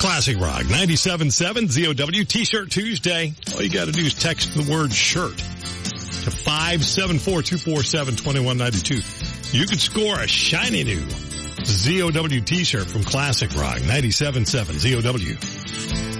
Classic Rock 97.7 ZOW T-Shirt Tuesday. All you got to do is text the word shirt to 574-247-2192. You could score a shiny new ZOW T-shirt from Classic Rock 97.7 ZOW.